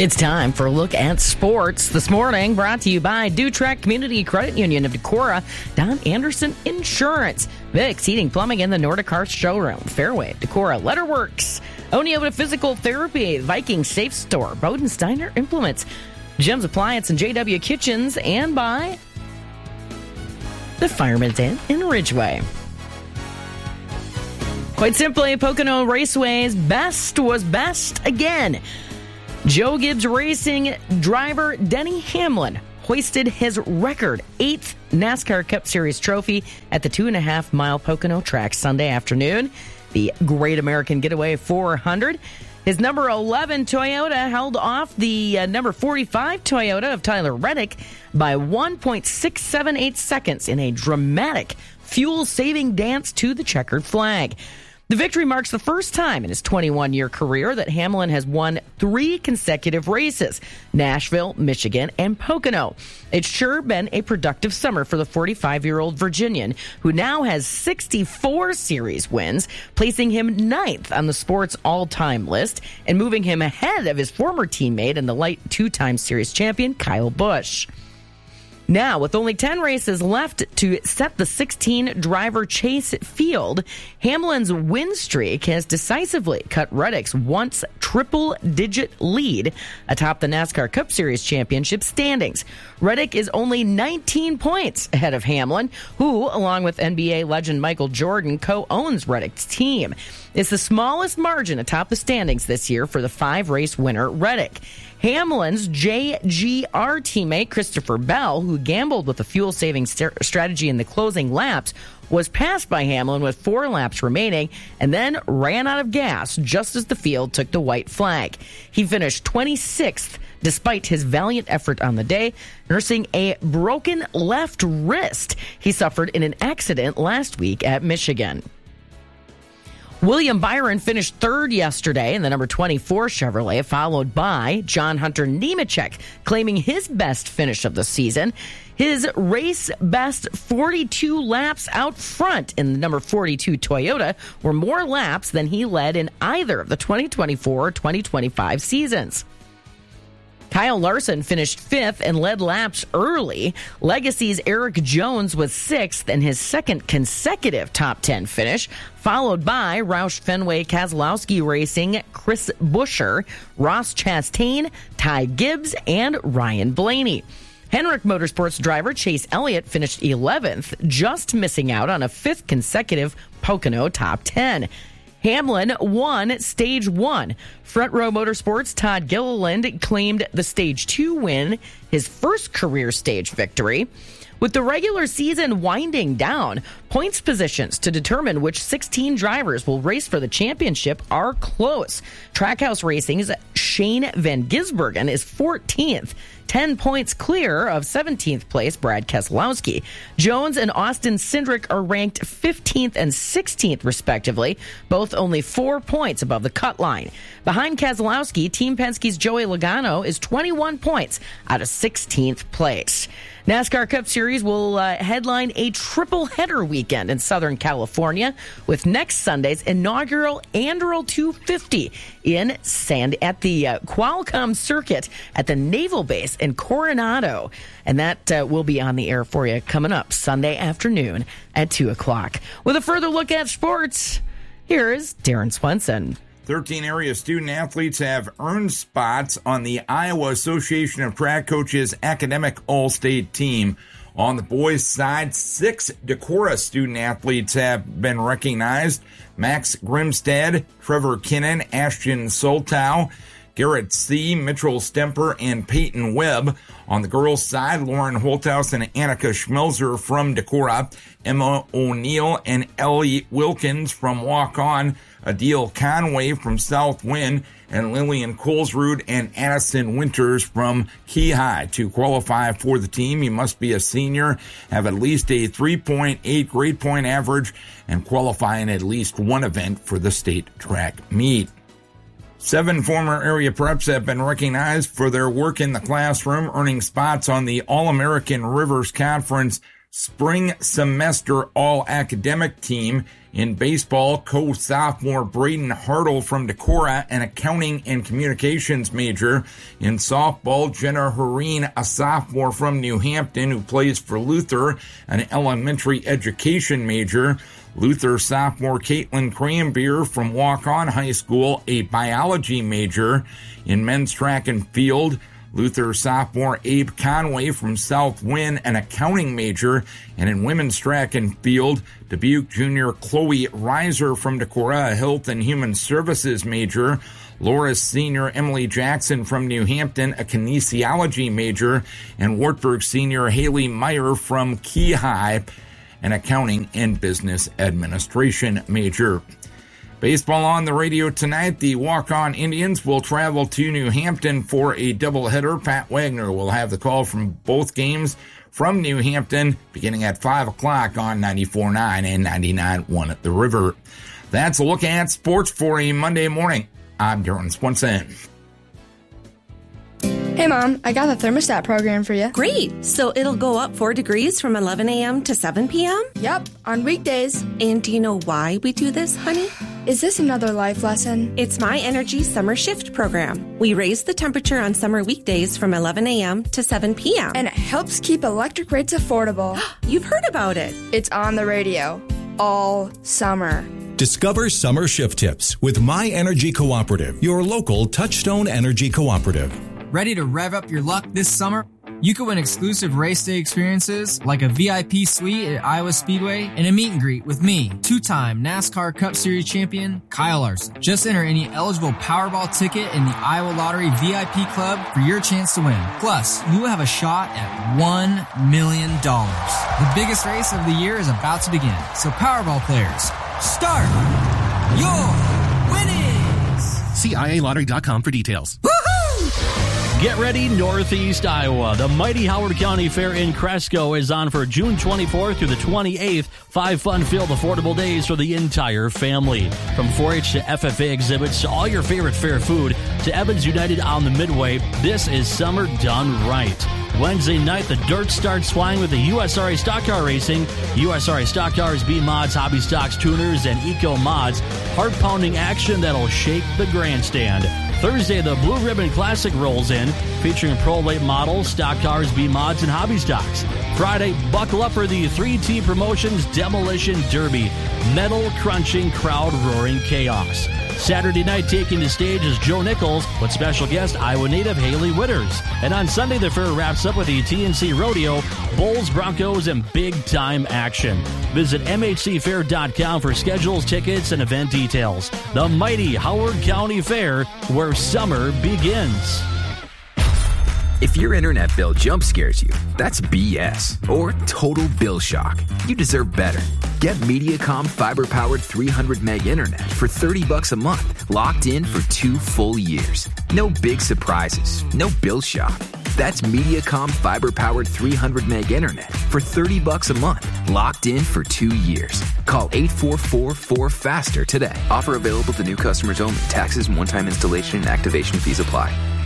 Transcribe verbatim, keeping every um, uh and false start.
It's time for a look at sports this morning, brought to you by Dutrack Community Credit Union of Decorah, Don Anderson Insurance, Vicks Heating Plumbing in the Nordic Hearth Showroom, Fairway, Decorah Letterworks, Oneota Physical Therapy, Viking Safe Store, Bodensteiner Implements, Jim's Appliance and J W Kitchens, and by the Fireman's Inn in Ridgeway. Quite simply, Pocono Raceway's best was best again. Joe Gibbs Racing driver Denny Hamlin hoisted his record eighth NASCAR Cup Series trophy at the two and a half mile Pocono track Sunday afternoon. The Great American Getaway four hundred. His number eleven Toyota held off the uh, number forty-five Toyota of Tyler Reddick by one point six seven eight seconds in a dramatic fuel-saving dance to the checkered flag. The victory marks the first time in his twenty-one-year career that Hamlin has won three consecutive races, Nashville, Michigan, and Pocono. It's sure been a productive summer for the forty-five-year-old Virginian, who now has sixty-four series wins, placing him ninth on the sport's all-time list and moving him ahead of his former teammate and the light two-time series champion, Kyle Busch. Now, with only ten races left to set the sixteen-driver chase field, Hamlin's win streak has decisively cut Reddick's once triple-digit lead atop the NASCAR Cup Series championship standings. Reddick is only nineteen points ahead of Hamlin, who, along with N B A legend Michael Jordan, co-owns Reddick's team. It's the smallest margin atop the standings this year for the five-race winner, Reddick. Hamlin's J G R teammate, Christopher Bell, who gambled with a fuel-saving st- strategy in the closing laps, was passed by Hamlin with four laps remaining and then ran out of gas just as the field took the white flag. He finished twenty-sixth despite his valiant effort on the day, nursing a broken left wrist he suffered in an accident last week at Michigan. William Byron finished third yesterday in the number twenty-four Chevrolet, followed by John Hunter Nemechek, claiming his best finish of the season. His race best forty-two laps out front in the number forty-two Toyota were more laps than he led in either of the twenty twenty-four or twenty twenty-five seasons. Kyle Larson finished fifth and led laps early. Legacy's Eric Jones was sixth and his second consecutive top ten finish, followed by Roush Fenway Keselowski Racing Chris Buescher, Ross Chastain, Ty Gibbs, and Ryan Blaney. Henrik Motorsports driver Chase Elliott finished eleventh, just missing out on a fifth consecutive Pocono top ten. Hamlin won Stage one. Front Row Motorsports' Todd Gilliland claimed the Stage two win, his first career stage victory. With the regular season winding down, points positions to determine which sixteen drivers will race for the championship are close. Trackhouse Racing's Shane Van Gisbergen is fourteenth, ten points clear of seventeenth place Brad Keselowski. Jones and Austin Cindric are ranked fifteenth and sixteenth respectively, both only four points above the cut line. Behind Keselowski, Team Penske's Joey Logano is twenty-one points out of sixteenth place. NASCAR Cup Series will uh, headline a triple-header weekend in Southern California with next Sunday's inaugural Anduril two fifty in Sand at the uh, Qualcomm Circuit at the Naval Base in Coronado. And that uh, will be on the air for you coming up Sunday afternoon at two o'clock. With a further look at sports, here is Darren Swenson. thirteen area student athletes have earned spots on the Iowa Association of Track Coaches Academic All-State team. On the boys' side, six Decorah student athletes have been recognized. Max Grimstead, Trevor Kinnan, Ashton Soltow, Garrett C., Mitchell Stemper, and Peyton Webb. On the girls' side, Lauren Holthouse and Annika Schmelzer from Decorah, Emma O'Neill and Ellie Wilkins from Walk On, Adil Conway from South Wind, and Lillian Colesrud and Addison Winters from Key High. To qualify for the team, you must be a senior, have at least a three point eight grade point average, and qualify in at least one event for the state track meet. Seven former area preps have been recognized for their work in the classroom, earning spots on the All-American Rivers Conference spring semester all-academic team. In baseball, co-sophomore Braden Hartle from Decorah, an accounting and communications major. In softball, Jenna Hareen, a sophomore from New Hampton who plays for Luther, an elementary education major. Luther sophomore Caitlin Cranbeer from Walk-On High School, a biology major. In men's track and field, Luther sophomore Abe Conway from South Wynn, an accounting major. And in women's track and field, Dubuque junior Chloe Reiser from Decorah, a health and human services major. Loris senior Emily Jackson from New Hampton, a kinesiology major. And Wartburg senior Haley Meyer from Key High, an accounting and business administration major. Baseball on the radio tonight. The Walk-On Indians will travel to New Hampton for a doubleheader. Pat Wagner will have the call from both games from New Hampton beginning at five o'clock on ninety-four point nine and ninety-nine point one at the River. That's a look at sports for a Monday morning. I'm Darren Swenson. Hey, Mom, I got the thermostat program for you. Great. So it'll go up four degrees from eleven a.m. to seven p.m.? Yep, on weekdays. And do you know why we do this, honey? Is this another life lesson? It's My Energy Summer Shift program. We raise the temperature on summer weekdays from eleven a.m. to seven p.m. And it helps keep electric rates affordable. You've heard about it. It's on the radio all summer. Discover summer shift tips with My Energy Cooperative, your local Touchstone Energy Cooperative. Ready to rev up your luck this summer? You can win exclusive race day experiences like a V I P suite at Iowa Speedway and a meet and greet with me, two-time NASCAR Cup Series champion Kyle Larson. Just enter any eligible Powerball ticket in the Iowa Lottery V I P Club for your chance to win. Plus, you will have a shot at one million dollars. The biggest race of the year is about to begin, so Powerball players, start your winnings! See I A lottery dot com for details. Get ready, Northeast Iowa. The mighty Howard County Fair in Cresco is on for June twenty-fourth through the twenty-eighth. Five fun-filled, affordable days for the entire family. From four H to F F A exhibits to all your favorite fair food to Evans United on the Midway, this is summer done right. Wednesday night, the dirt starts flying with the U S R A Stock Car Racing. U S R A Stock Cars, B-Mods, Hobby Stocks, Tuners, and Eco Mods. Heart-pounding action that'll shake the grandstand. Thursday, the Blue Ribbon Classic rolls in, featuring pro late models, stock cars, B-Mods, and hobby stocks. Friday, buckle up for the three T Promotions Demolition Derby. Metal-crunching, crowd-roaring chaos. Saturday night, taking the stage is Joe Nichols with special guest Iowa native Haley Witters. And on Sunday, the fair wraps up with the T N C Rodeo, Bulls, Broncos, and big-time action. Visit M H C fair dot com for schedules, tickets, and event details. The mighty Howard County Fair, where summer begins. If your internet bill jump scares you, that's B S or total bill shock. You deserve better. Get Mediacom fiber-powered three hundred meg internet for thirty bucks a month, locked in for two full years. No big surprises, no bill shock. That's Mediacom fiber-powered three hundred meg internet for thirty bucks a month, locked in for two years. Call eight four four, four faster today. Offer available to new customers only. Taxes and one-time installation and activation fees apply.